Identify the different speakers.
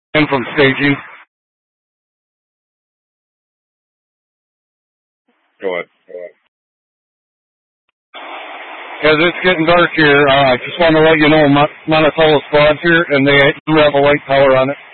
Speaker 1: And from staging.
Speaker 2: Go ahead.
Speaker 1: As it's getting dark here, I just want to let you know Monticello Squad's here, and they do have a light tower on it.